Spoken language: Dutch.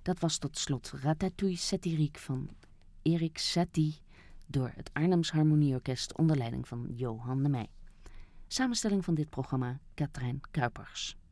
Dat was tot slot Ratatouille Satirique van Erik Satie door het Arnhems Harmonieorkest onder leiding van Johan de Meij. Samenstelling van dit programma, Katrijn Kuipers.